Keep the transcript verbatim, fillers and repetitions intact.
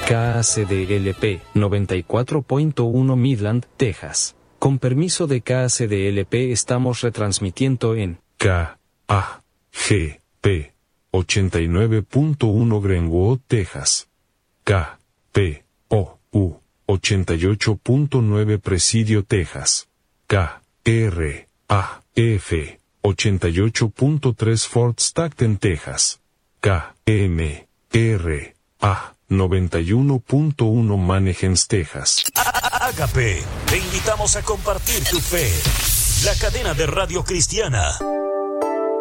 K A C D L P noventa y cuatro punto uno Midland, Texas. Con permiso de K A C D L P estamos retransmitiendo en K A G P ochenta y nueve punto uno Greenwood, Texas. K P O U ochenta y ocho punto nueve Presidio, Texas. K R A F ochenta y ocho punto tres Fort Stockton, Texas. K M R A noventa y uno punto uno Mannheim, Texas. Agape, te invitamos a compartir tu fe. La cadena de radio cristiana